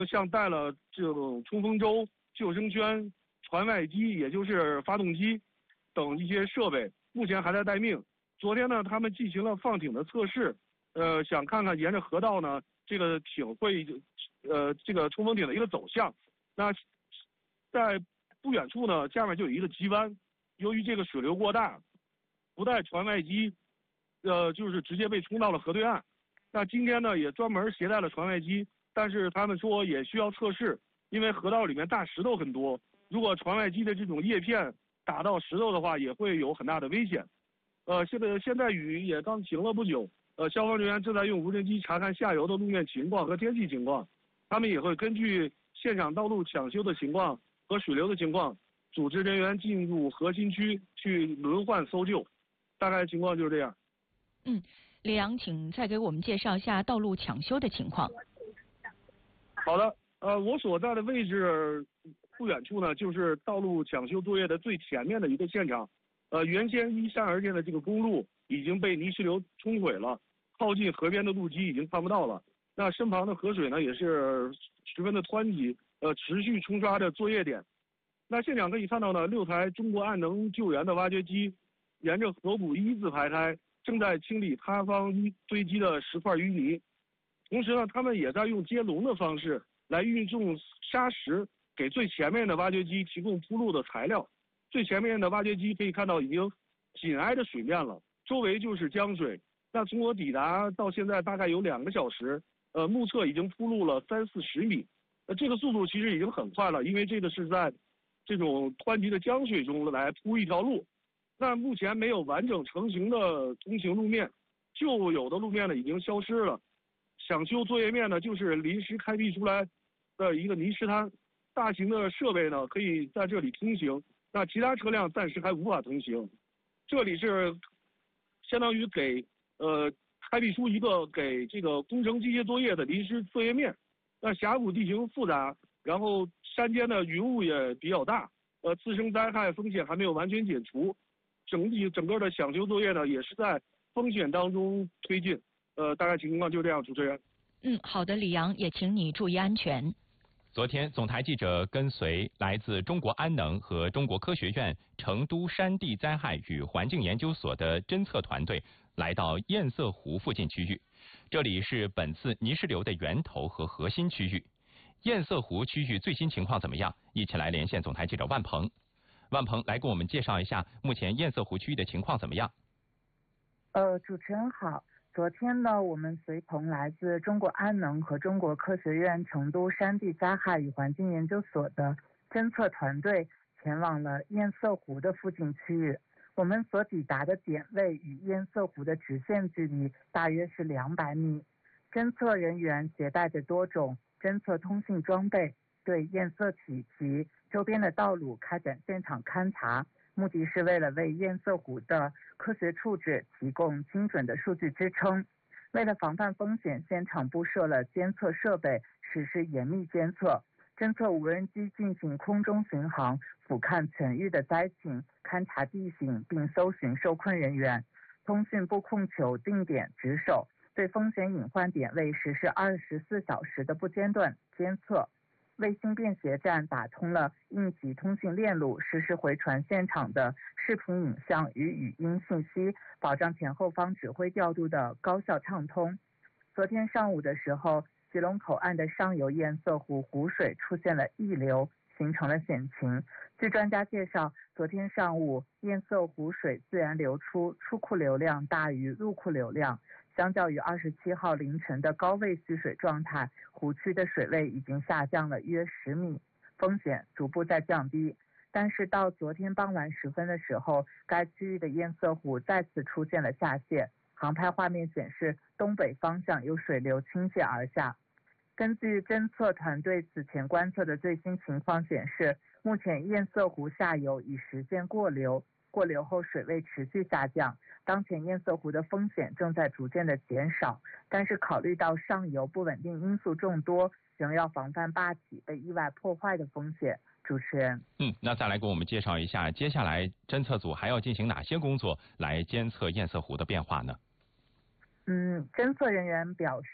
像带了这种冲锋舟、救生圈、船外机，也就是发动机等一些设备，目前还在待命。昨天呢，他们进行了放艇的测试，想看看沿着河道呢，这个艇会，这个冲锋艇的一个走向。那在不远处呢，下面就有一个急弯，由于这个水流过大，不带船外机，就是直接被冲到了河对岸。那今天呢，也专门携带了船外机，但是他们说也需要测试，因为河道里面大石头很多，如果船外机的这种叶片打到石头的话，也会有很大的危险。现在雨也刚停了不久，消防人员正在用无人机查看下游的路面情况和天气情况，他们也会根据现场道路抢修的情况和水流的情况，组织人员进入核心区去轮换搜救，大概情况就是这样。 李阳，请再给我们介绍一下道路抢修的情况。 好的，我所在的位置不远处呢，就是道路抢修作业的最前面的一个现场。原先依山而建的这个公路已经被泥石流冲毁了，靠近河边的路基已经看不到了。那身旁的河水呢，也是十分的湍急，持续冲刷着作业点。那现场可以看到呢，6台中国岸能救援的挖掘机沿着河谷一字排开，正在清理塌方堆积的石块淤泥。同时呢，他们也在用接龙的方式来运送沙石，给最前面的挖掘机提供铺路的材料。最前面的挖掘机可以看到已经紧挨着水面了，周围就是江水。那从我抵达到现在大概有2个小时，目测已经铺路了30-40米。这个速度其实已经很快了，因为这个是在这种湍急的江水中来铺一条路。那目前没有完整成型的通行路面，旧有的路面呢已经消失了。抢修作业面呢就是临时开辟出来的一个泥石滩，大型的设备呢可以在这里通行。那其他车辆暂时还无法通行，这里是相当于开辟出一个给这个工程机械作业的临时作业面。那峡谷地形复杂，然后山间的云雾也比较大，自身灾害风险还没有完全解除，整个的抢修作业呢也是在风险当中推进。大概情况就这样，主持人。 好的，李阳，也请你注意安全。 昨天，总台记者跟随来自中国安能和中国科学院成都山地灾害与环境研究所的侦测团队来到堰塞湖附近区域，这里是本次泥石流的源头和核心区域。堰塞湖区域最新情况怎么样？一起来连线总台记者万鹏。万鹏来给我们介绍一下目前堰塞湖区域的情况怎么样？ 主持人好。昨天呢，我们随同来自中国安能和中国科学院成都山地灾害与环境研究所的侦测团队前往了堰塞湖的附近区域。我们所抵达的点位与堰塞湖的直线距离大约是200米。侦测人员携带着多种侦测通信装备，对堰塞体及周边的道路开展现场勘查，目的是为了为堰塞湖的科学处置提供精准的数据支撑。为了防范风险，现场布设了监测设备，实施严密监测。侦测无人机进行空中巡航，俯瞰全域的灾情，勘察地形，并搜寻受困人员。通讯部控球定点值守，对风险隐患点位实施24小时的不间断监测。卫星便携站打通了应急通信链路，实时回传现场的视频、影像与语音信息，保障前后方指挥调度的高效畅通。昨天上午的时候，吉隆口岸的上游堰塞湖湖水出现了溢流，形成了险情。据专家介绍，昨天上午堰塞湖水自然流出库流量大于入库流量，相较于27号凌晨的高位蓄水状态，湖区的水位已经下降了约10米，风险逐步在降低。但是到昨天傍晚时分的时候，该区域的堰塞湖再次出现了下泄，航拍画面显示东北方向有水流倾泻而下。根据侦测团队此前观测的最新情况显示，目前堰塞湖下游已实现过流后水位持续下降，当前堰塞湖的风险正在逐渐的减少，但是考虑到上游不稳定因素众多，仍要防范坝体被意外破坏的风险。主持人， 那再来给我们介绍一下，接下来侦测组还要进行哪些工作来监测堰塞湖的变化呢？ 侦测人员表示，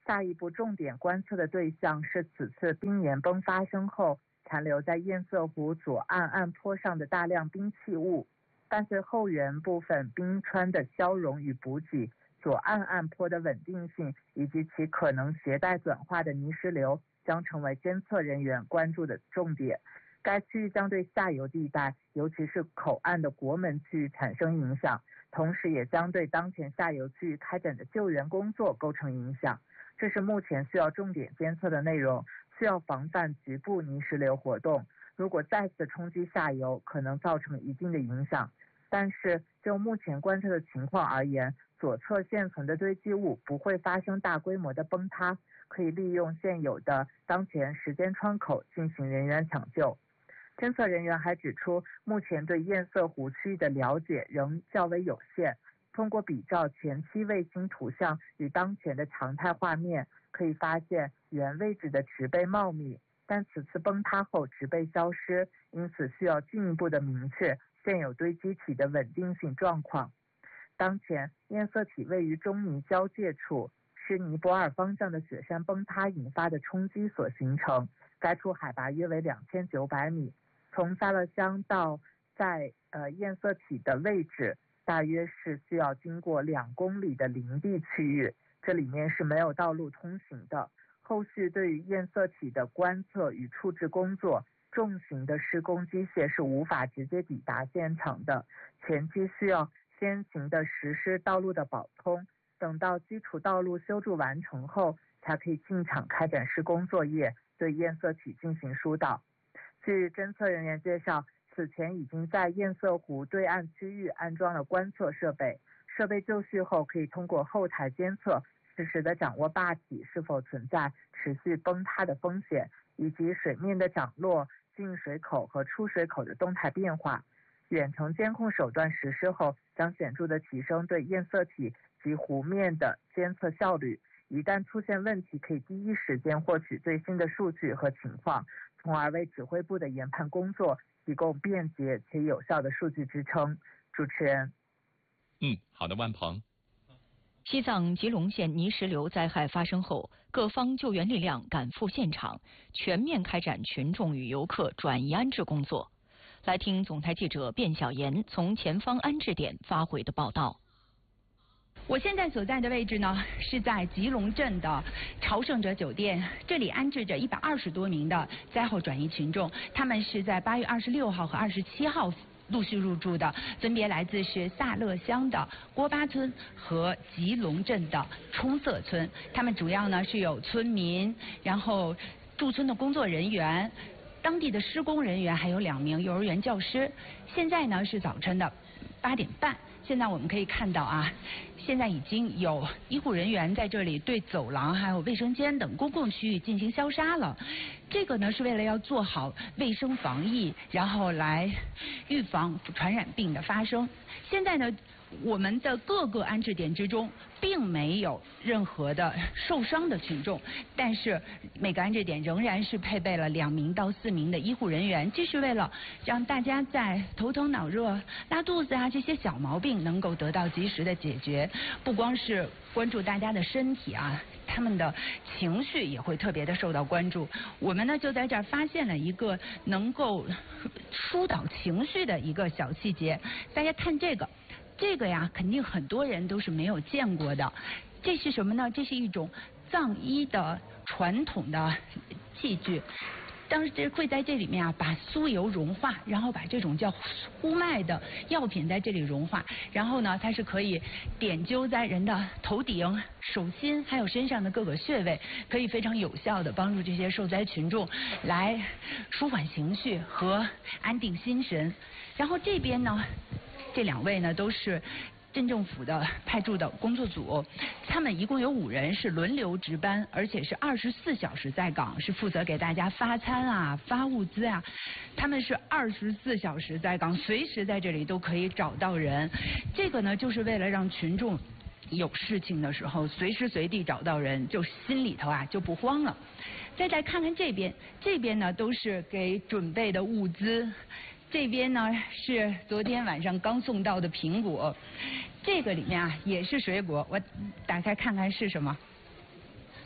下一步重点观测的对象是此次冰岩崩发生后残留在堰塞湖左岸岸坡上的大量冰气物。伴随后缘部分冰川的消融与补给，左岸岸坡的稳定性以及其可能携带转化的泥石流将成为监测人员关注的重点。该区域将对下游地带，尤其是口岸的国门区域产生影响，同时也将对当前下游区域开展的救援工作构成影响。这是目前需要重点监测的内容，需要防范局部泥石流活动。如果再次冲击下游，可能造成一定的影响。但是就目前观测的情况而言，左侧现存的堆积物不会发生大规模的崩塌，可以利用现有的当前时间窗口进行人员抢救。监测人员还指出，目前对堰塞湖区域的了解仍较为有限。通过比照前期卫星图像与当前的常态画面，可以发现原位置的植被茂密，但此次崩塌后植被消失，因此需要进一步的明确现有堆积体的稳定性状况。当前堰塞体位于中尼交界处，是尼泊尔方向的雪山崩塌引发的冲击所形成，该处海拔约为2900米。从萨勒乡到在堰塞体的位置，大约是需要经过2公里的林地区域，这里面是没有道路通行的。后续对于堰塞体的观测与处置工作，重型的施工机械是无法直接抵达现场的，前期需要先行的实施道路的保通，等到基础道路修筑完成后，才可以进场开展施工作业，对堰塞体进行疏导。据侦测人员介绍，此前已经在堰塞湖对岸区域安装了观测设备，设备就绪后可以通过后台监测，实时的掌握坝体是否存在持续崩塌的风险，以及水面的涨落、进水口和出水口的动态变化。远程监控手段实施后，将显著的提升对堰塞体及湖面的监测效率。一旦出现问题，可以第一时间获取最新的数据和情况，从而为指挥部的研判工作提供便捷且有效的数据支撑。主持人。 好的，万鹏。 西藏吉隆县泥石流灾害发生后，各方救援力量赶赴现场，全面开展群众与游客转移安置工作。来听总台记者卞晓妍从前方安置点发回的报道。 我现在所在的位置呢，是在吉隆镇的朝圣者酒店，这里安置着120多名的灾后转移群众，他们是在8月26号和27号陆续入住的，分别来自是萨勒乡的郭巴村和吉隆镇的冲色村。他们主要呢是有村民，然后驻村的工作人员、当地的施工人员，还有2名幼儿园教师。现在呢是早晨的8点半。现在我们可以看到啊，现在已经有医护人员在这里对走廊还有卫生间等公共区域进行消杀了。这个呢是为了要做好卫生防疫，然后来预防传染病的发生。现在呢，我们的各个安置点之中并没有任何的受伤的群众，但是每个安置点仍然是配备了2名到4名的医护人员，这是为了让大家在头疼脑热、拉肚子啊这些小毛病能够得到及时的解决。不光是关注大家的身体啊，他们的情绪也会特别的受到关注。我们呢就在这儿发现了一个能够疏导情绪的一个小细节，大家看这个呀，肯定很多人都是没有见过的。这是什么呢？这是一种藏医的传统的器具。当时会在这里面啊，把酥油融化，然后把这种叫呼麦的药品在这里融化，然后呢，它是可以点灸在人的头顶、手心还有身上的各个穴位，可以非常有效的帮助这些受灾群众来舒缓情绪和安定心神。然后这边呢，这2位呢都是镇政府的派驻的工作组，他们一共有5人是轮流值班，而且是24小时在岗，是负责给大家发餐啊、发物资啊。他们是24小时在岗，随时在这里都可以找到人。这个呢，就是为了让群众有事情的时候随时随地找到人，就心里头啊就不慌了。再来看看这边呢都是给准备的物资。这边呢是昨天晚上刚送到的苹果，这个里面啊也是水果，我打开看看是什么。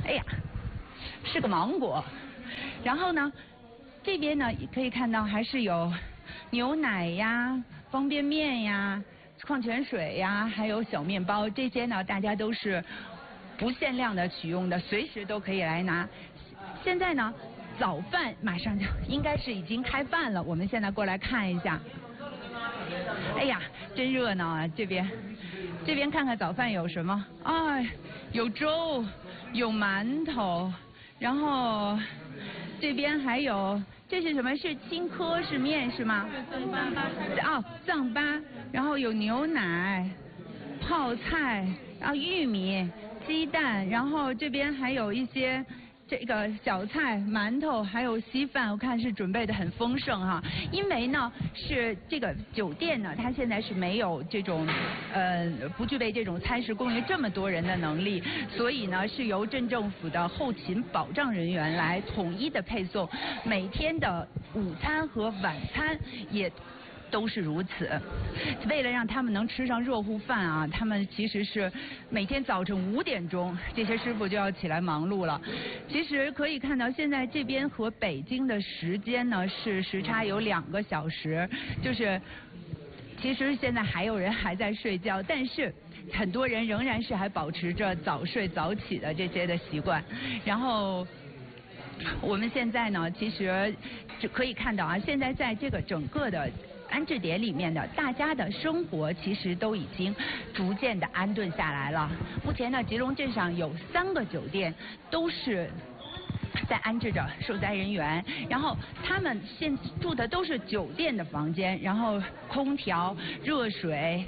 哎呀，是个芒果。然后呢，这边呢可以看到还是有牛奶呀、方便面呀、矿泉水呀，还有小面包，这些呢大家都是不限量的取用的，随时都可以来拿。现在呢，早饭马上就应该是已经开饭了，我们现在过来看一下。哎呀，真热闹啊！这边看看早饭有什么？哎，有粥，有馒头，然后这边还有，这是什么？是青稞是面是吗？哦，藏粑，然后有牛奶、泡菜，然后玉米、鸡蛋，然后这边还有一些这个小菜、馒头，还有稀饭，我看是准备的很丰盛哈。因为呢，是这个酒店呢，它现在是没有这种不具备这种餐食供应这么多人的能力，所以呢是由镇政府的后勤保障人员来统一的配送，每天的午餐和晚餐也都是如此。为了让他们能吃上热乎饭啊，他们其实是每天早晨5点钟，这些师傅就要起来忙碌了。其实可以看到，现在这边和北京的时间呢是时差有2个小时，就是其实现在还有人还在睡觉，但是很多人仍然是还保持着早睡早起的这些的习惯。然后我们现在呢，其实就可以看到啊，现在在这个整个的安置点里面的大家的生活其实都已经逐渐的安顿下来了。目前呢，吉隆镇上有3个酒店都是在安置着受灾人员，然后他们现住的都是酒店的房间，然后空调、热水，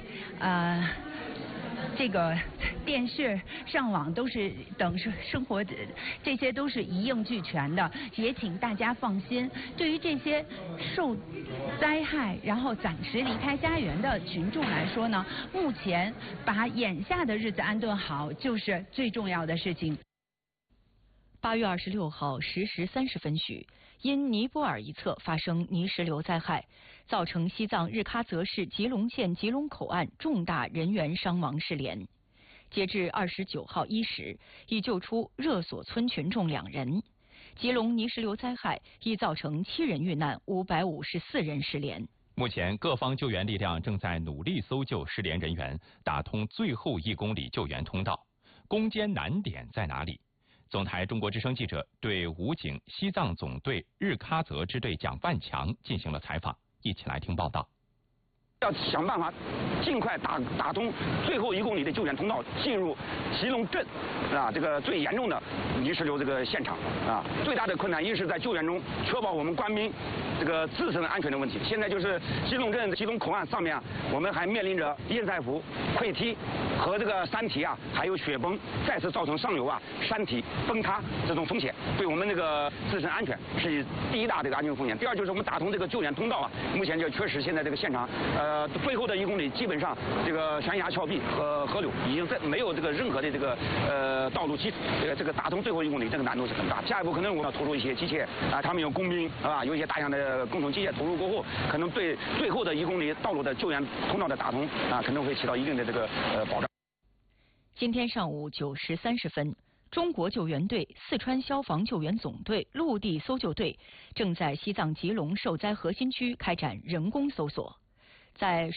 这个电视、上网都是等生活，这些都是一应俱全的。也请大家放心，对于这些受灾害然后暂时离开家园的群众来说呢，目前把眼下的日子安顿好就是最重要的事情。 8月26号10时30分许，因尼泊尔一侧发生泥石流灾害，造成西藏日喀则市吉隆县吉隆口岸重大人员伤亡事连。截至29号1时，已救出热索村群众2人。吉隆泥石流灾害已造成7人遇难，554人失联。 目前，各方救援力量正在努力搜救失联人员，打通最后1公里救援通道。攻坚难点在哪里？总台中国之声记者对武警西藏总队日喀则支队蒋万强进行了采访，一起来听报道。 要想办法尽快打通最后1公里的救援通道，进入吉隆镇啊这个最严重的泥石流这个现场啊。最大的困难一是在救援中确保我们官兵这个自身安全的问题。现在就是吉隆镇吉隆口岸上面，我们还面临着堰塞湖溃堤和这个山体啊，还有雪崩再次造成上游啊山体崩塌这种风险，对我们这个自身安全是第一大这个安全风险。第二就是我们打通这个救援通道啊，目前就确实现在这个现场最后的1公里基本上这个悬崖峭壁和河流已经没有这个任何的这个道路基础，这个打通最后1公里这个难度是很大。下一步可能我们要投入一些机械啊，他们有工兵啊，有一些大量的工程机械投入过后，可能对最后的1公里道路的救援通道的打通啊，可能会起到一定的这个保障。 今天上午9时30分，中国救援队、四川消防救援总队、陆地搜救队正在西藏吉隆受灾核心区开展人工搜索。在